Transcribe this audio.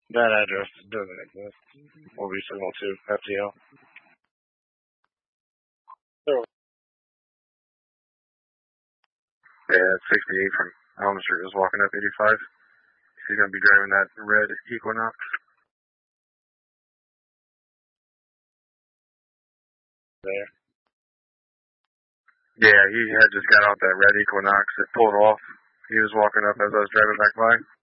That address doesn't exist. Will be signal 2, FTL. Yeah, 68 from Elm Street was walking up 85. He's going to be driving that red Equinox. There. Yeah, he had just got out that red Equinox. It pulled off. He was walking up as I was driving back by.